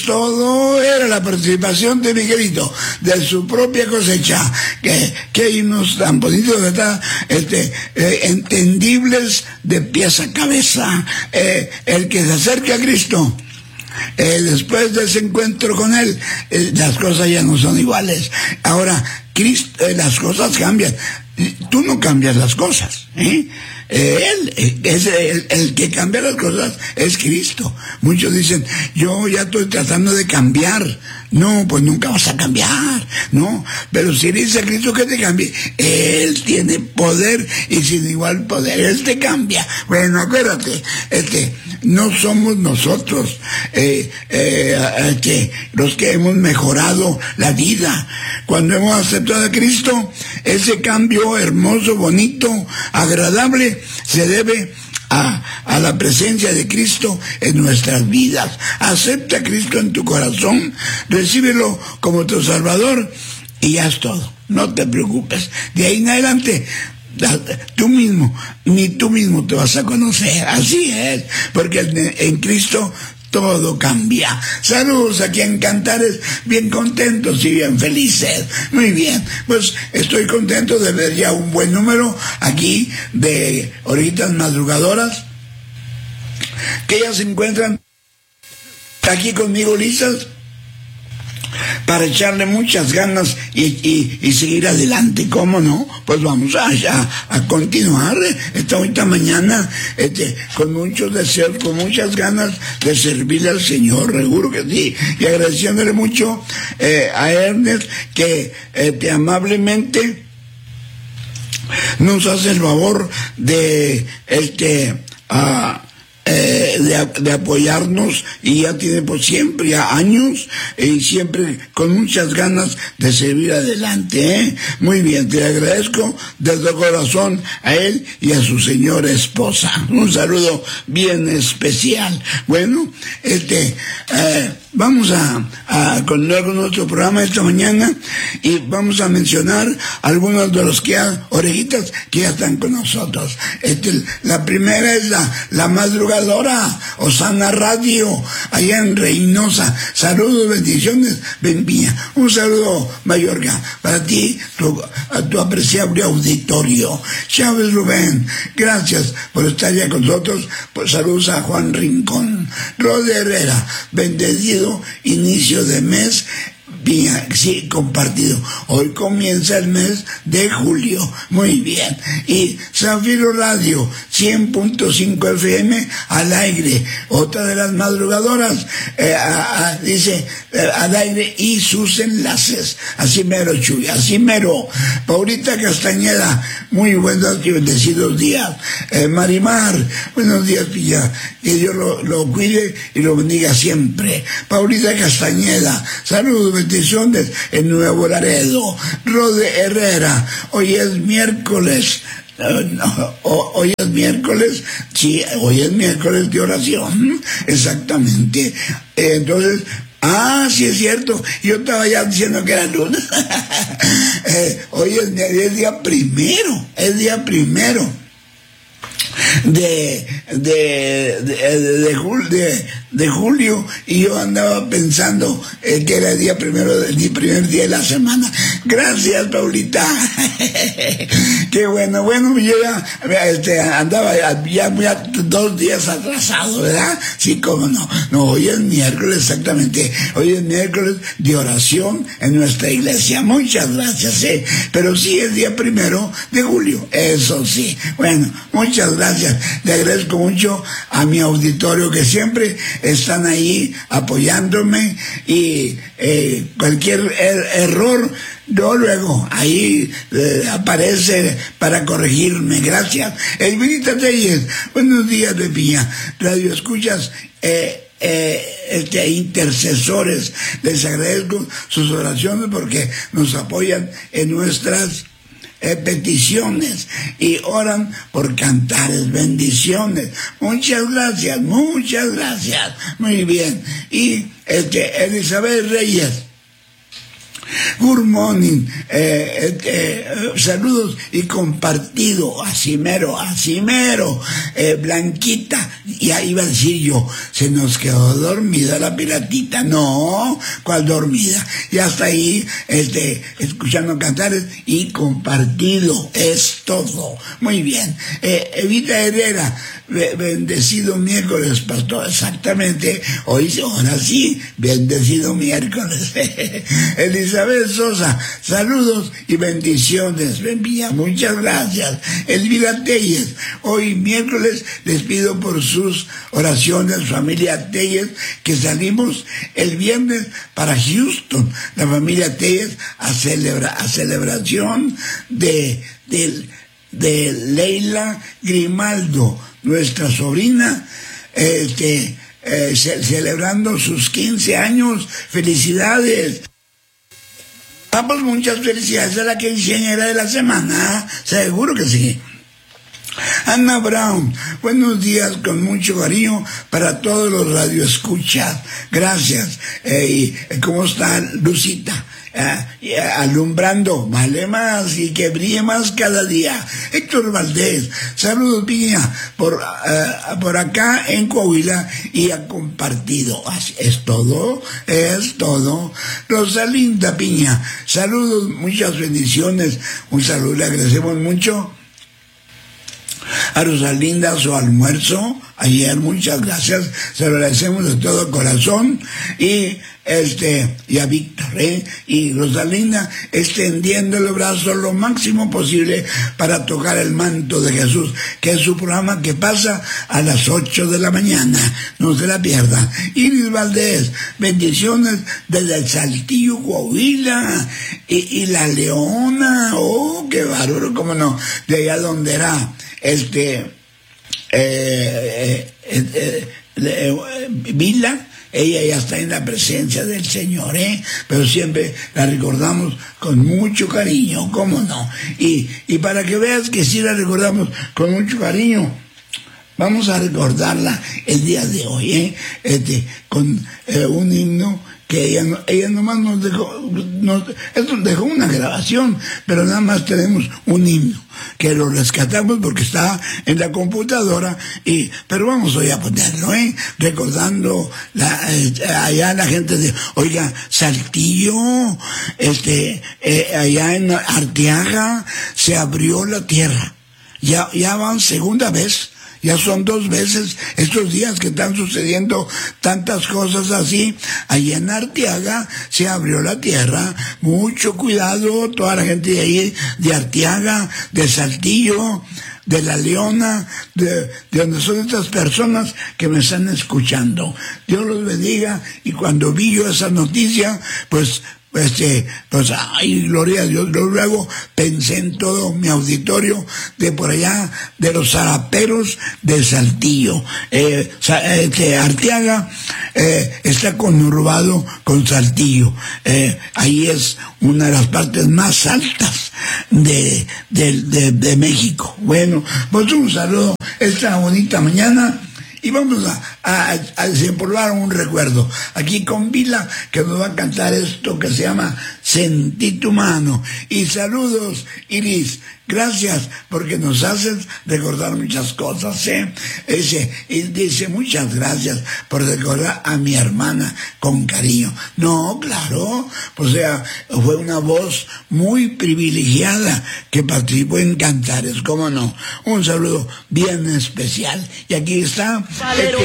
Todo era la participación de Miguelito, de su propia cosecha, que hay unos tan bonitos, ¿verdad? Entendibles de pies a cabeza. El que se acerca a Cristo, después de ese encuentro con Él, las cosas ya no son iguales. Ahora, Cristo, las cosas cambian. Tú no cambias las cosas, Él es el que cambia las cosas, es Cristo. Muchos dicen, yo ya estoy tratando de cambiar. No, pues nunca vas a cambiar, no. Pero si dice a Cristo que te cambie, Él tiene poder y sin igual poder, Él te cambia. Bueno, acuérdate, no somos nosotros los que hemos mejorado la vida. Cuando hemos aceptado a Cristo, ese cambio hermoso, bonito, agradable, se debe a la presencia de Cristo en nuestras vidas. Acepta a Cristo en tu corazón, recíbelo como tu Salvador y ya es todo. No te preocupes. De ahí en adelante, ni tú mismo te vas a conocer. Así es, porque en Cristo todo cambia. Saludos aquí en Cantares, bien contentos y bien felices. Muy bien, pues estoy contento de ver ya un buen número aquí de Orejitas Madrugadoras, que ya se encuentran aquí conmigo listas para echarle muchas ganas y seguir adelante. ¿Cómo no? Pues vamos a continuar esta mañana con muchos deseos, con muchas ganas de servirle al Señor, seguro que sí, y agradeciéndole mucho a Ernest que amablemente nos hace el favor de de apoyarnos, y ya tiene por siempre, ya años, y siempre con muchas ganas de seguir adelante, Muy bien, te agradezco de todo corazón a él y a su señora esposa. Un saludo bien especial. Bueno, vamos a continuar con nuestro programa esta mañana y vamos a mencionar algunos de los orejitas que ya están con nosotros. La primera es la madrugadora, Osana Radio, allá en Reynosa. Saludos, bendiciones, Benvía. Un saludo, Mayorga, para ti, a tu apreciable auditorio. Chávez Rubén, gracias por estar ya con nosotros. Pues saludos a Juan Rincón. Rode Herrera, bendecido inicio de mes. Bien, sí, compartido. Hoy comienza el mes de julio. Muy bien. Y Zafiro Radio, 100.5 FM al aire. Otra de las madrugadoras, dice, al aire y sus enlaces. Así mero, Chuy, así mero. Paulita Castañeda, muy buenos y bendecidos días. Marimar, buenos días, Pilla. Que Dios lo cuide y lo bendiga siempre. Paulita Castañeda, saludos, bendiciones en Nuevo Laredo. Rode Herrera, hoy es miércoles. Hoy es miércoles, sí, hoy es miércoles de oración, exactamente. Entonces, sí es cierto, yo estaba ya diciendo que era lunes. Hoy es día primero, de julio, y yo andaba pensando que era el primer día de la semana. Gracias, Paulita. Qué bueno, yo ya andaba ya 2 días atrasado, ¿verdad? Sí, cómo no. No, hoy es miércoles, exactamente. Hoy es miércoles de oración en nuestra iglesia. Muchas gracias, pero sí es día 1 de julio, eso sí. Bueno, muchas gracias. Le agradezco mucho a mi auditorio que siempre están ahí apoyándome, y cualquier error yo luego ahí aparece para corregirme. Gracias. Elvirita Reyes, buenos días, Pepilla. Radio escuchas, intercesores, les agradezco sus oraciones porque nos apoyan en nuestras peticiones y oran por Cantares. Bendiciones, muchas gracias. Muy bien. Y Elizabeth Reyes, Good morning. Saludos y compartido. Así mero. Blanquita. Ya iba a decir yo, se nos quedó dormida la piratita. No, ¿cuál dormida? Ya está ahí, escuchando cantares y compartido. Es todo. Muy bien. Evita Herrera, bendecido miércoles, pastor. Exactamente. Ahora sí, bendecido miércoles. Elizabeth Sosa, saludos y bendiciones. Muchas gracias. Elvira Telles, hoy miércoles les pido por sus oraciones, familia Telles, que salimos el viernes para Houston, la familia Telles, a celebración de Leila Grimaldo, nuestra sobrina, celebrando sus 15 años. Felicidades. Pues muchas felicidades a la quinceañera de la semana, seguro que sí. Ana Brown, buenos días con mucho cariño para todos los radioescuchas. Gracias. ¿Cómo está Lucita? Alumbrando, vale más y que brille más cada día. Héctor Valdés, saludos Piña, por acá en Coahuila y ha compartido. Es todo. Rosalinda Piña, saludos, muchas bendiciones, un saludo, le agradecemos mucho a Rosalinda su almuerzo ayer, muchas gracias, se lo agradecemos de todo corazón, y a Víctor, y Rosalinda extendiendo el brazo lo máximo posible para tocar el manto de Jesús, que es su programa que pasa a las 8 de la mañana, no se la pierda. Iris Valdés, bendiciones desde el Saltillo, Coahuila, y la Leona, oh, qué bárbaro, cómo no, de allá donde era Vila. Ella ya está en la presencia del Señor, pero siempre la recordamos con mucho cariño, ¿cómo no? Y para que veas que sí la recordamos con mucho cariño, vamos a recordarla el día de hoy, con un himno que ella nomás nos dejó una grabación, pero nada más tenemos un himno, que lo rescatamos porque está en la computadora, pero vamos hoy a ponerlo, recordando allá la gente de, oiga, Saltillo, allá en Arteaga se abrió la tierra, ya van segunda vez. Ya son 2 veces estos días que están sucediendo tantas cosas así. Allí en Arteaga se abrió la tierra. Mucho cuidado, toda la gente de ahí, de Arteaga, de Saltillo, de La Leona, de donde son estas personas que me están escuchando. Dios los bendiga. Y cuando vi yo esa noticia, pues ay, gloria a Dios. Luego pensé en todo mi auditorio de por allá, de los zaraperos de Saltillo. Arteaga está conurbado con Saltillo. Ahí es una de las partes más altas de México. Bueno, pues un saludo esta bonita mañana. Y vamos a desempolvar un recuerdo aquí con Vila, que nos va a cantar esto que se llama Sentí tu mano. Y saludos, Iris, gracias porque nos haces recordar muchas cosas, y dice muchas gracias por recordar a mi hermana con cariño. No, claro, o sea, fue una voz muy privilegiada que participó en Cantares, cómo no. Un saludo bien especial. Y aquí está